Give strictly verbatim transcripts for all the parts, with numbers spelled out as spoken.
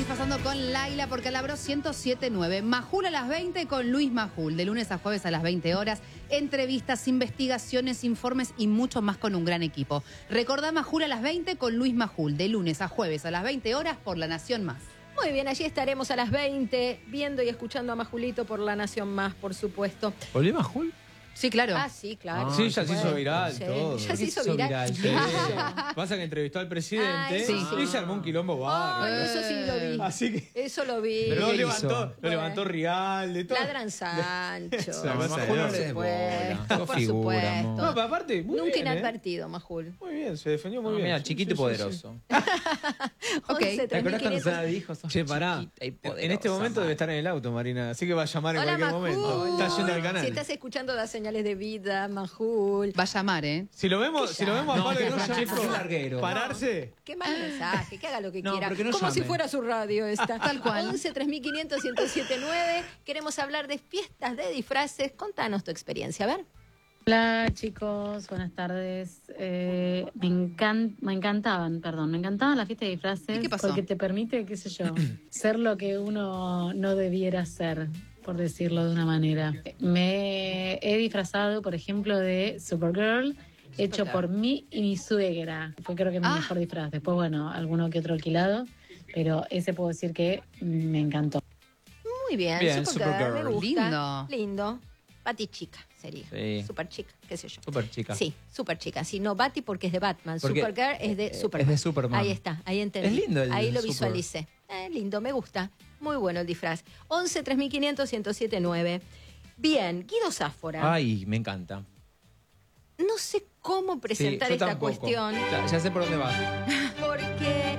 Gratis pasando con Laila por Calabro ciento siete punto nueve. Majul a las veinte con Luis Majul. De lunes a jueves a las veinte horas. Entrevistas, investigaciones, informes y mucho más con un gran equipo. Recordá Majul a las veinte con Luis Majul. De lunes a jueves a las veinte horas por La Nación Más. Muy bien, allí estaremos a las veinte viendo y escuchando a Majulito por La Nación Más, por supuesto. ¿Volvió Majul? Sí, claro. Ah, sí, claro. Ah, sí, ya se hizo Bueno, viral sí, todo. Ya se hizo viral. Sí. Pasa que entrevistó al presidente Ay, sí. y se armó un quilombo bárbaro. Ay, eso sí lo vi. Así que Eso lo vi. pero lo ¿qué levantó, hizo? lo levantó Rial, de todo. Ladran Sancho. Esa No, cosa Majul de no loco. le des bola. Por Sos figura, supuesto. amor. No, pero aparte, muy Nunca bien, ¿eh? inadvertido, Majul. Muy bien, se defendió muy No, bien. mira, Sí, chiquito sí, y sí, poderoso. Ok. once, ¿Te acordás cuando tres mil quinientos? Sana dijo? Sos Che, pará. chiquita y En poderosa, este momento man. debe estar en el auto, Marina. Así que va a llamar en Hola, cualquier Majul. momento. Está yendo al canal. Si estás escuchando las señales de vida, Majul. Va a llamar, ¿eh? Si lo vemos, ¿Qué si lo vemos a No, Pablo que y no Francesco llame, qué larguero. pararse. Qué mal mensaje, que haga lo que No, quiera. pero que no Como si llame. fuera su radio esta. Tal cual. once, tres mil quinientos, ciento siete punto nueve. Queremos hablar de fiestas de disfraces. Contanos tu experiencia, a ver. Hola chicos, buenas tardes. Eh, me, encan- me encantaban, perdón, me encantaban las fiestas de disfraces. ¿Y qué pasó? Porque te permite, qué sé yo, ser lo que uno no debiera ser, por decirlo de una manera. Me he disfrazado, por ejemplo, de Supergirl, hecho por mí y mi suegra. Fue creo que mi Ah. mejor disfraz. Después, bueno, alguno que otro alquilado, pero ese puedo decir que me encantó. Muy bien, Bien, Supergirl, Supergirl. me gusta. Lindo. Lindo. Bati chica sería. Sí. Super chica, qué sé yo. Súper chica. Sí, super chica. Sí, no Bati porque es de Batman. Porque Supergirl es de es Superman. de Superman. Ahí está, ahí entendí. Es lindo el Ahí lo Super. visualicé. Eh, lindo, me gusta. Muy bueno el disfraz. once, tres mil quinientos, ciento siete punto nueve. Bien, Guido Sáfora. Ay, me encanta. No sé cómo presentar Sí, yo esta tampoco. cuestión Ya, ya sé por dónde vas. porque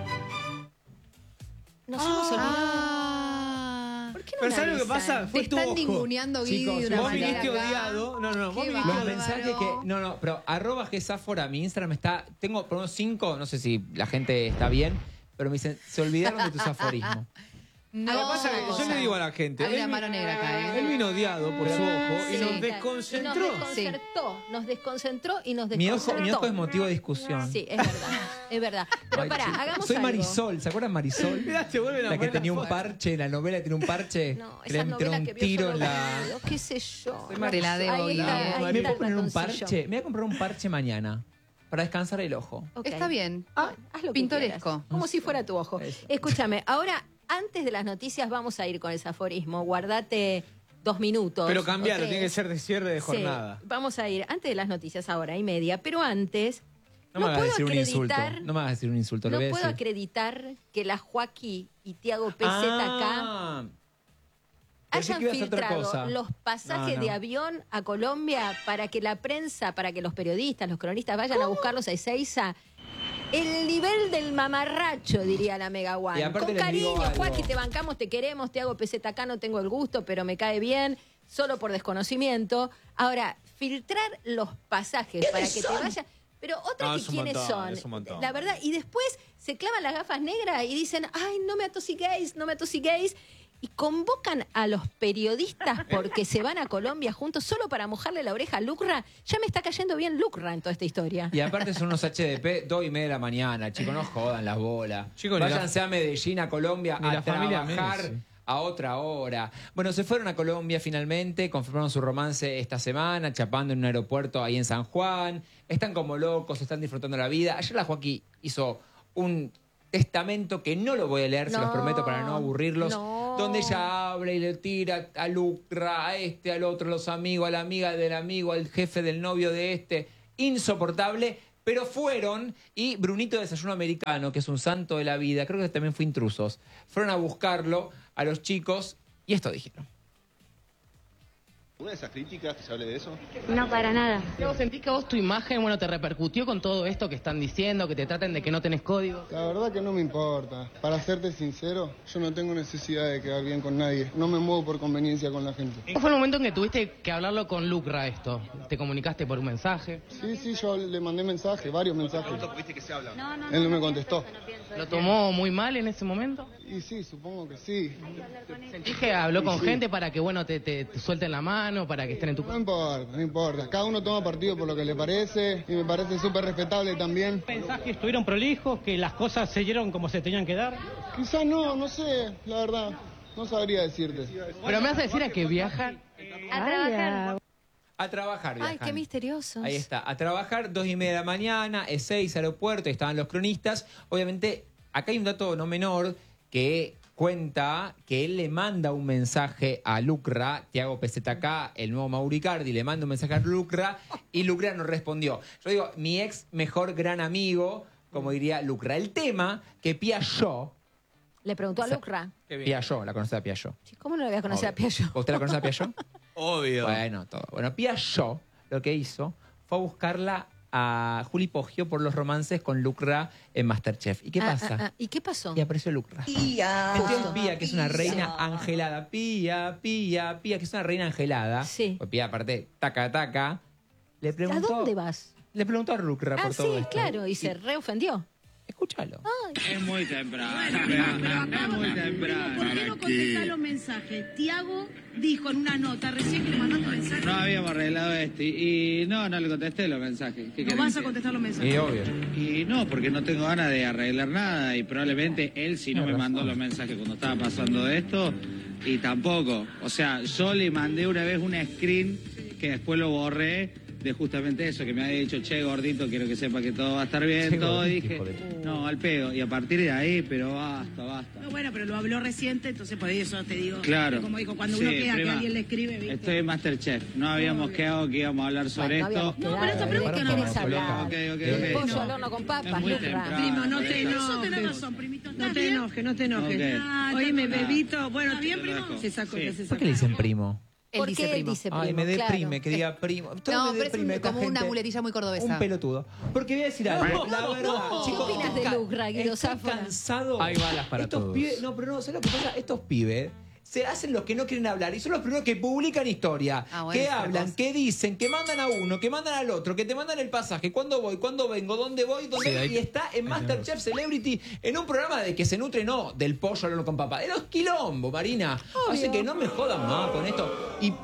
nos hemos olvidado. Ah. ¿Por qué no Pero me ¿sabes lo que avisan? pasa? Te Fue tu están ojo. ninguneando, Guidi, Chicos, de una Vos manera viniste acá. odiado. No, no, vos Qué viniste Los bárbaro. mensajes que. No, no, pero arroba Gesáfora, mi Instagram está. Tengo por unos cinco, no sé si la gente está bien, pero me dicen, se olvidaron de tus aforismos. No. Lo que pasa es que yo le digo a la gente. Hay una él mano vi- negra acá, ¿eh? Él vino odiado por su ojo y Sí, nos claro. desconcentró. Y nos desconcertó, nos desconcertó y nos Mi desconcertó. ojo, mi ojo es motivo de discusión. Sí, es verdad, es verdad. Pero Ay, pará, chicos. hagamos Soy algo. Marisol, ¿se acuerdan Marisol? Mirá, te vuelven a La que poner tenía un foto. parche, la novela tiene un parche. No, que le esa entró novela un que vio tiro solo en la. Guido, qué sé yo. Soy No, Te la debo, ahí Guido. está, ahí ¿Me está puedo el poner un ratoncillo. parche? Me voy a comprar un parche mañana para descansar el ojo. Ok. Está bien. Ah, haz lo que Pintoresco. quieras, como si fuera tu ojo. Eso. Escúchame, ahora, antes de las noticias vamos a ir con ese aforismo. Guardate dos minutos. Pero o cambiarlo, tres. tiene que ser de cierre de Sí, jornada. vamos a ir antes de las noticias, ahora y media. Pero antes, No, no, me hagas puedo decir un insulto. acreditar... No me hagas decir un insulto, lo No voy a puedo decir. acreditar que la Joaquí y Tiago P Z K Ah, pensé hayan que ibas a otra filtrado cosa. los pasajes No, no. de avión a Colombia para que la prensa, para que los periodistas, los cronistas vayan a buscarlos a Ezeiza. El nivel del mamarracho, diría la Mega One. Y aparte Con les digo cariño, algo. Joaquín, te bancamos, te queremos, te hago P Z K, no tengo el gusto, pero me cae bien, solo por desconocimiento. Ahora, filtrar los pasajes para que te vaya... Pero otra No, que es un quiénes montón, son. es un montón. La verdad, y después se clavan las gafas negras y dicen, ay, no me atosiguéis, no me atosiguéis. Y convocan a los periodistas porque se van a Colombia juntos solo para mojarle la oreja a Lucra. Ya me está cayendo bien Lucra en toda esta historia. Y aparte son unos H D P, dos y media de la mañana, chicos, no jodan las bolas. Chicos, ni la- Váyanse a Medellín, a Colombia, ni a la familia trabajar Messi. a otra hora. Bueno, se fueron a Colombia finalmente, confirmaron su romance esta semana, chapando en un aeropuerto ahí en San Juan. Están como locos, están disfrutando la vida. Ayer la Joaquín hizo un testamento que no lo voy a leer, se los No, prometo para no aburrirlos, no. donde ella habla y le tira a Lucra, a este, al otro, a los amigos, a la amiga del amigo, al jefe del novio de este. Insoportable, pero fueron, y Brunito de Desayuno Americano, que es un santo de la vida, creo que también fue Intrusos, fueron a buscarlo a los chicos y esto dijeron. ¿Una de esas críticas que se hable de eso? No, para nada. ¿Vos sentís que a vos tu imagen, bueno, te repercutió con todo esto que están diciendo, que te traten de que no tenés código? La verdad que no me importa. Para serte sincero, yo no tengo necesidad de quedar bien con nadie. No me muevo por conveniencia con la gente. ¿Cuál fue el momento en que tuviste que hablarlo con Lucra esto? ¿Te comunicaste por un mensaje? Sí, sí, yo le mandé mensajes, varios mensajes. ¿Viste que se habla? No, no, Él no me contestó. no pienso ¿Lo eso. tomó muy mal en ese momento? Y sí, supongo que sí. ¿Sentís que habló con Sí. gente para que, bueno, te, te, te suelten la mano, para que estén en tu... No importa, no importa. Cada uno toma partido por lo que le parece y me parece súper respetable también. ¿Pensás que estuvieron prolijos, que las cosas se dieron como se tenían que dar? Quizás no, no sé, la verdad. No sabría decirte. Pero me vas a decir a que viajan... A trabajar. A trabajar, Ay, viajan. qué misteriosos. Ahí está, a trabajar, dos y media de la mañana, es seis, aeropuerto, ahí estaban los cronistas. Obviamente, acá hay un dato no menor que cuenta que él le manda un mensaje a Lucra, Tiago P Z K, el nuevo Mauricardi, le manda un mensaje a Lucra y Lucra no respondió. Yo digo, mi ex mejor gran amigo, como diría Lucra. El tema que Piaggio, Le preguntó a O sea, Lucra. Piaggio, la conoce a Piaggio. ¿Cómo no la voy a conocer a Piaggio? ¿Usted la conoce a Piaggio? Obvio. Bueno, todo. Bueno, Piaggio lo que hizo fue a buscarla a Juli Poggio por los romances con Lucra en Masterchef. ¿Y qué Ah, pasa? ah, ah. ¿Y qué pasó? Y apareció Lucra. Pía. Entonces Pía, que es una reina Pía. angelada. Pía, Pía, Pía, que es una reina angelada. Sí. Pues Pía, aparte, taca, taca. Le ¿A preguntó, dónde vas? Le preguntó a Lucra Ah, por sí, todo esto. claro, y se reofendió. Escúchalo. Es muy temprano. es muy temprano. ¿Por qué no contestás los mensajes? Tiago dijo en una nota recién que le mandaste un mensaje. No habíamos arreglado esto y, y no, no le contesté los mensajes. ¿Qué No querés vas a que- contestar los mensajes. Y obvio. Y no, porque no tengo ganas de arreglar nada y probablemente él si no me mandó los mensajes cuando estaba pasando esto y tampoco. O sea, yo le mandé una vez un screen que después lo borré de justamente eso, que me había dicho, che, gordito, quiero que sepa que todo va a estar bien, Che, todo. gordito, Dije, hijo de- no, al pedo. Y a partir de ahí, pero basta, basta. No, bueno, pero lo habló reciente, entonces por eso te digo. Claro. Como dijo, cuando Sí, uno queda que prima. alguien le escribe, ¿viste? Estoy en Masterchef. No habíamos quedado que íbamos a hablar sobre Bueno, no esto. habíamos No, pero esta quedado. pregunta ¿De no qué vamos querés a hablar. hablar? Ok, ok, El ok. pollo No. al horno con papas, Es muy Lucra. temprano. Primo, no por te eso. enojes. tenés razón, primito. No te enojes, no te enojes. Ok. Oíme, está bien. bebito. Bueno, ¿Está bien, Te lo primo? dejo. se sacó, Sí. ya se ¿Por sacó. qué le dicen primo? Él ¿Por dice qué primo. dice primo? Ay, me deprime Claro. que diga primo. Todo No, me pero es deprime un- esta como una gente. muletilla muy cordobesa. Un pelotudo. Porque voy a decir algo. La verdad, ¿Qué chicos, opinas de estoy ca- Lucra, Guido estoy Zafra? cansado. Hay balas para estos todos. Pibes, no, pero no, ¿sabes lo que pasa? Estos pibes se hacen los que no quieren hablar y son los primeros que publican historia, Ah, bueno, que es otra hablan, cosa. que dicen, que mandan a uno, que mandan al otro, que te mandan el pasaje, cuándo voy, cuándo vengo, dónde voy, dónde Sí, voy, hay- y está en Masterchef Celebrity en un programa de que se nutre no del pollo al horno con papa, de los quilombos, Marina. Así que no me jodan más con esto. Y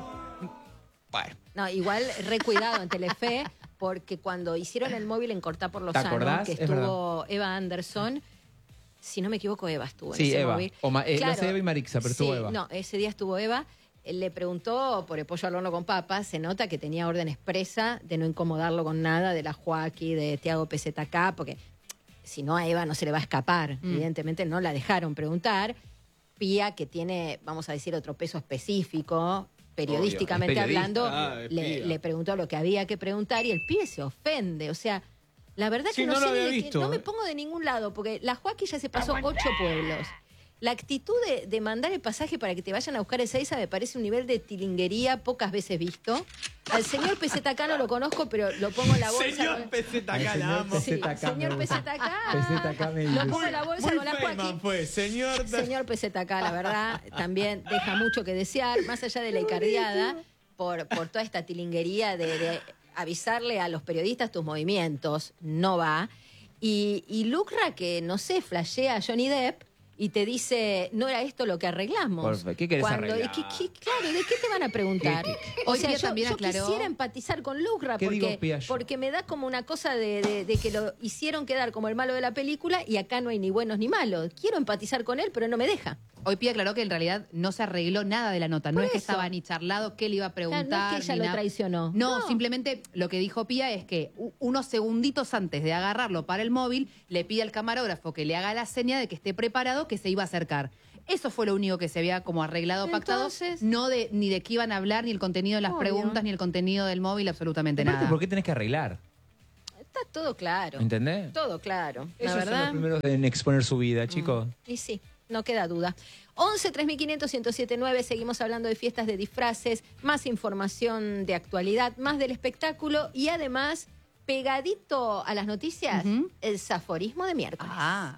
bueno, No, igual re cuidado en Telefe, porque cuando hicieron el móvil en Cortá por ¿Te Lozano, acordás? que Es estuvo Eva Anderson, si no me equivoco, Eva estuvo en sí, ese Eva. móvil. O ma- eh, lo Claro, hace Eva y Marixa, pero estuvo sí, Eva. No, ese día estuvo Eva. Eh, Le preguntó por el pollo al horno con papas. Se nota que tenía orden expresa de no incomodarlo con nada, de la Joaquí, de Tiago P Z K, porque si no a Eva no se le va a escapar. Mm. Evidentemente no la dejaron preguntar. Pía, que tiene, vamos a decir, otro peso específico, periodísticamente Obvio, es periodista. hablando, Ah, es le, Pía. le preguntó lo que había que preguntar y el pibe se ofende. O sea, la verdad Sí, que no, no lo sé ni había de qué- visto, no me eh. pongo de ningún lado, porque la Joaquín ya se pasó ocho pueblos. La actitud de, de mandar el pasaje para que te vayan a buscar el Seiza me parece un nivel de tilinguería pocas veces visto. Al señor P Z K no lo conozco, pero lo pongo en la bolsa. Señor P Z K, Al la amo. señor Sí, P Z K señor me P gusta. Z K. P Z K me Lo gusta. pongo en la bolsa Muy con la Feynman Joaquín. fue, señor. Señor P Z K, la verdad, también deja mucho que desear, más allá de la icardiada, por, por toda esta tilinguería de, de avisarle a los periodistas tus movimientos, no va. Y, y Lucra, que no sé, flashea a Johnny Depp y te dice, no era esto lo que arreglamos. Por favor, ¿qué querés Cuando, arreglar? ¿qué- qué- claro, ¿de qué te van a preguntar? ¿Qué- O Hoy sea, Pía yo, también yo aclaró- quisiera empatizar con Lucra ¿Qué digo, porque, Pía, yo? porque me da como una cosa de, de- de que lo hicieron quedar como el malo de la película y acá no hay ni buenos ni malos. Quiero empatizar con él, pero no me deja. Hoy Pía aclaró que en realidad no se arregló nada de la nota. No Por es que eso. estaba ni charlado qué le iba a preguntar. Claro, no es que ella ni lo nada. traicionó. No, No. simplemente lo que dijo Pía es que u- unos segunditos antes de agarrarlo para el móvil, le pide al camarógrafo que le haga la seña de que esté preparado, que se iba a acercar. Eso fue lo único que se había como arreglado, Entonces- pactado. No de ni de qué iban a hablar, ni el contenido de las Obvio. preguntas, ni el contenido del móvil, absolutamente Aparte, nada. ¿por qué tenés que arreglar? Está todo claro. ¿Entendés? Todo claro. La Ellos son los verdad. primeros en exponer su vida, chicos. Y sí, no queda duda. once tres mil quinientos ciento siete nueve, seguimos hablando de fiestas de disfraces, más información de actualidad, más del espectáculo y además, pegadito a las noticias, Ujú. el zaforismo de miércoles. Ah.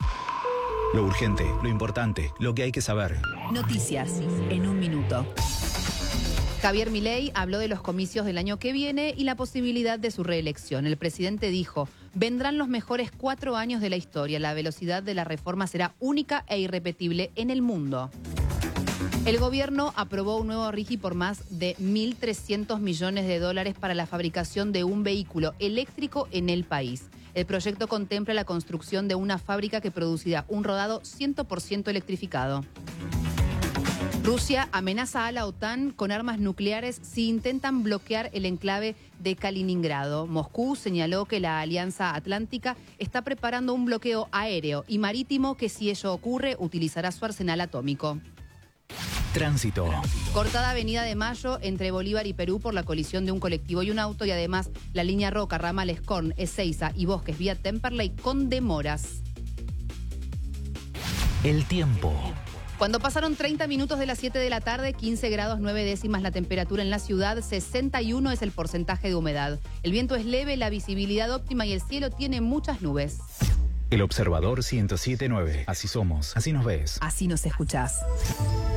Lo urgente, lo importante, lo que hay que saber. Noticias en un minuto. Javier Milei habló de los comicios del año que viene y la posibilidad de su reelección. El presidente dijo, Vendrán los mejores cuatro años de la historia. La velocidad de la reforma será única e irrepetible en el mundo. El gobierno aprobó un nuevo RIGI por más de mil trescientos millones de dólares para la fabricación de un vehículo eléctrico en el país. El proyecto contempla la construcción de una fábrica que producirá un rodado cien por ciento electrificado. Rusia amenaza a la OTAN con armas nucleares si intentan bloquear el enclave de Kaliningrado. Moscú señaló que la Alianza Atlántica está preparando un bloqueo aéreo y marítimo que, si ello ocurre, utilizará su arsenal atómico. Tránsito. Cortada Avenida de Mayo entre Bolívar y Perú por la colisión de un colectivo y un auto, y además la línea Roca, ramal Escorn, Ezeiza y Bosques vía Temperley con demoras. El tiempo. Cuando pasaron treinta minutos de las siete de la tarde, quince grados nueve décimas la temperatura en la ciudad, sesenta y uno es el porcentaje de humedad. El viento es leve, la visibilidad óptima y el cielo tiene muchas nubes. El Observador ciento siete punto nueve. Así somos, así nos ves. Así nos escuchás.